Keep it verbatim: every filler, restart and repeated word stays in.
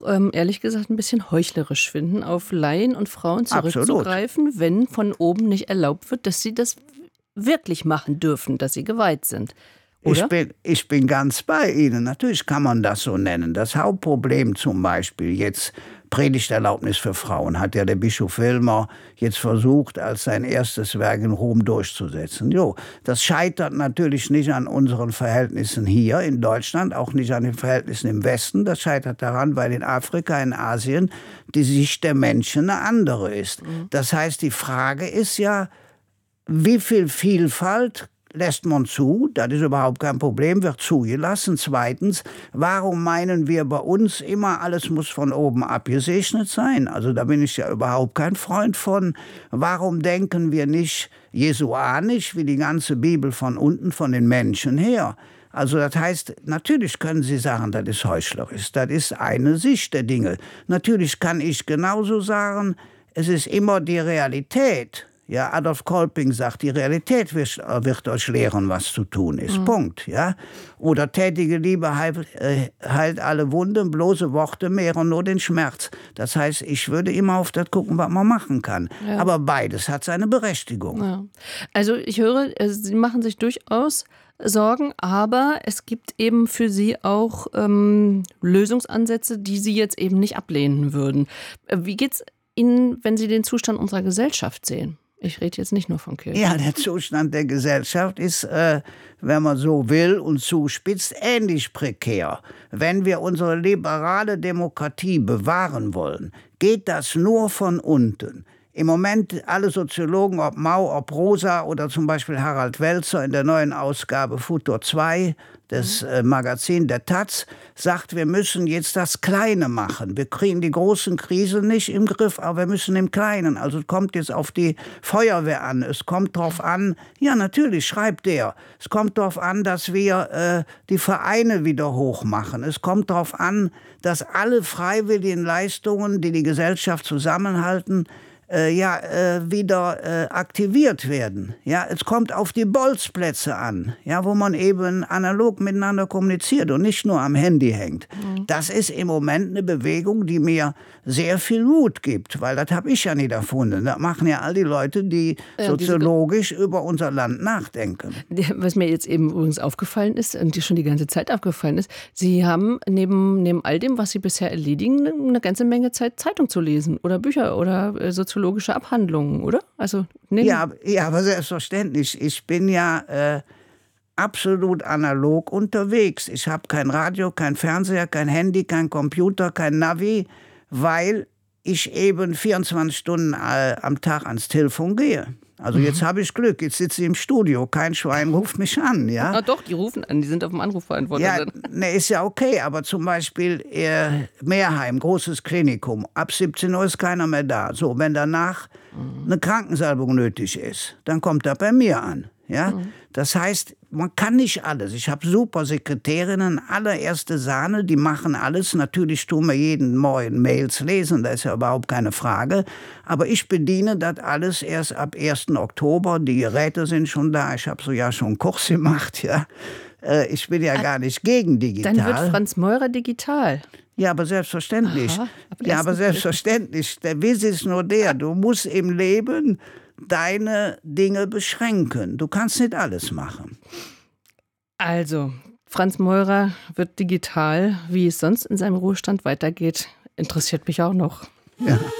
ähm, ehrlich gesagt, ein bisschen heuchlerisch finden, auf Laien und Frauen zurückzugreifen, Absolut. wenn von oben nicht erlaubt wird, dass sie das wirklich machen dürfen, dass sie geweiht sind. Oder? Ich bin, ich bin ganz bei Ihnen. Natürlich kann man das so nennen. Das Hauptproblem zum Beispiel jetzt Predigterlaubnis für Frauen hat ja der Bischof Wilmer jetzt versucht, als sein erstes Werk in Rom durchzusetzen. Jo, das scheitert natürlich nicht an unseren Verhältnissen hier in Deutschland, auch nicht an den Verhältnissen im Westen. Das scheitert daran, weil in Afrika, in Asien die Sicht der Menschen eine andere ist. Mhm. Das heißt, die Frage ist ja, wie viel Vielfalt lässt man zu, das ist überhaupt kein Problem, wird zugelassen. Zweitens, warum meinen wir bei uns immer, alles muss von oben abgesegnet sein? Also da bin ich ja überhaupt kein Freund von. Warum denken wir nicht jesuanisch, wie die ganze Bibel von unten, von den Menschen her? Also das heißt, natürlich können Sie sagen, das ist heuchlerisch. Das ist eine Sicht der Dinge. Natürlich kann ich genauso sagen, es ist immer die Realität. Ja, Adolf Kolping sagt, die Realität wird, wird euch lehren, was zu tun ist. Mhm. Punkt. Ja? Oder tätige Liebe heilt, äh, heilt alle Wunden, bloße Worte mehren nur den Schmerz. Das heißt, ich würde immer auf das gucken, was man machen kann. Ja. Aber beides hat seine Berechtigung. Ja. Also ich höre, Sie machen sich durchaus Sorgen, aber es gibt eben für Sie auch ähm, Lösungsansätze, die Sie jetzt eben nicht ablehnen würden. Wie geht's Ihnen, wenn Sie den Zustand unserer Gesellschaft sehen? Ich rede jetzt nicht nur von Kirche. Ja, der Zustand der Gesellschaft ist, äh, wenn man so will und zuspitzt, ähnlich prekär. Wenn wir unsere liberale Demokratie bewahren wollen, geht das nur von unten. Im Moment alle Soziologen, ob Mau, ob Rosa oder zum Beispiel Harald Welzer in der neuen Ausgabe Futur zwei des äh, Magazin der Taz, sagt, wir müssen jetzt das Kleine machen. Wir kriegen die großen Krisen nicht im Griff, aber wir müssen im Kleinen. Also es kommt jetzt auf die Feuerwehr an. Es kommt darauf an, ja natürlich, schreibt der, es kommt darauf an, dass wir äh, die Vereine wieder hochmachen. Es kommt darauf an, dass alle freiwilligen Leistungen, die die Gesellschaft zusammenhalten, Äh, ja, äh, wieder äh, aktiviert werden. Ja, es kommt auf die Bolzplätze an, ja, wo man eben analog miteinander kommuniziert und nicht nur am Handy hängt. Mhm. Das ist im Moment eine Bewegung, die mir sehr viel Mut gibt, weil das habe ich ja nicht erfunden. Das machen ja all die Leute, die ja, soziologisch diese... über unser Land nachdenken. Was mir jetzt eben übrigens aufgefallen ist und die schon die ganze Zeit aufgefallen ist, Sie haben neben, neben all dem, was Sie bisher erledigen, eine ganze Menge Zeit, Zeitung zu lesen oder Bücher oder äh, Soziologie. Logische Abhandlungen, oder? Also, ja, ja, aber selbstverständlich. Ich bin ja äh, absolut analog unterwegs. Ich habe kein Radio, kein Fernseher, kein Handy, kein Computer, kein Navi, weil ich eben vierundzwanzig Stunden äh, am Tag ans Telefon gehe. Also mhm. jetzt habe ich Glück, jetzt sitze ich im Studio, kein Schwein ruft mich an. Ja? Ah, doch, die rufen an, die sind auf dem Anrufbeantworter. Ja, ne, ist ja okay, aber zum Beispiel äh, Meerheim, großes Klinikum, ab siebzehn Uhr ist keiner mehr da. So, wenn danach mhm. eine Krankensalbung nötig ist, dann kommt er bei mir an. Ja? Mhm. Das heißt, man kann nicht alles. Ich habe super Sekretärinnen, allererste Sahne, die machen alles. Natürlich tun wir jeden Morgen Mails lesen, da ist ja überhaupt keine Frage. Aber ich bediene das alles erst ab ersten Oktober. Die Geräte sind schon da. Ich habe so ja schon einen Kurs gemacht. Ja. Ich bin ja gar nicht gegen digital. Dann wird Franz Meurer digital. Ja, aber selbstverständlich. Aha, ab ja, aber selbstverständlich. Der Witz ist nur der, du musst im Leben deine Dinge beschränken. Du kannst nicht alles machen. Also, Franz Meurer wird digital. Wie es sonst in seinem Ruhestand weitergeht, interessiert mich auch noch. Ja.